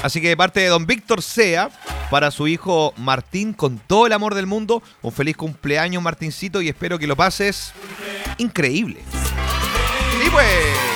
Así que de parte de don Víctor Sea, para su hijo Martín, con todo el amor del mundo, un feliz cumpleaños, Martincito, y espero que lo pases increíble. Y pues...